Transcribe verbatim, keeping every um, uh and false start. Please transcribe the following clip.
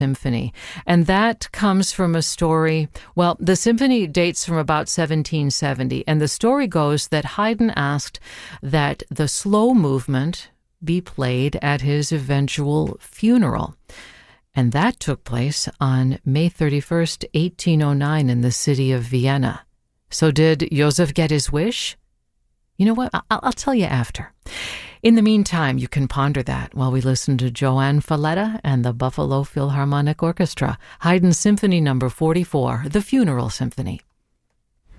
Symphony. And that comes from a story, well, the symphony dates from about seventeen seventy, and the story goes that Haydn asked that the slow movement be played at his eventual funeral. And that took place on May thirty-first, eighteen oh nine in the city of Vienna. So did Joseph get his wish? You know what? I'll, I'll tell you after. In the meantime, you can ponder that while we listen to Joanne Falletta and the Buffalo Philharmonic Orchestra, Haydn Symphony Number forty-four, the Funeral Symphony.